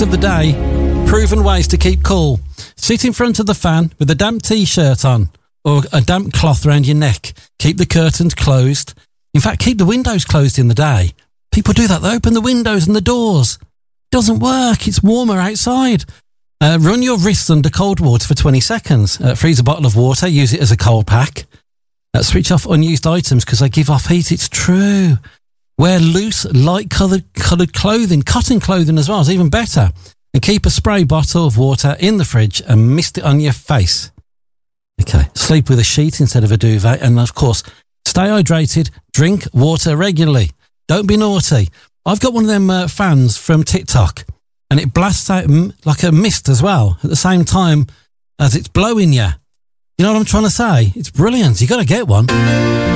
of the day, proven ways to keep cool. Sit in front of the fan with a damp t-shirt on or a damp cloth around your neck. Keep the curtains closed. In fact, keep the windows closed in the day. People do that. They open the windows and the doors. It doesn't work. It's warmer outside. Run your wrists under cold water for 20 seconds. Freeze a bottle of water. Use it as a cold pack. Switch off unused items because they give off heat. It's true. Wear loose, light-coloured clothing. Cotton clothing as well is even better. And keep a spray bottle of water in the fridge and mist it on your face. Okay. Sleep with a sheet instead of a duvet. And, of course, stay hydrated. Drink water regularly. Don't be naughty. I've got one of them fans from TikTok, and it blasts out like a mist as well at the same time as it's blowing you. You know what I'm trying to say? It's brilliant. You got to get one.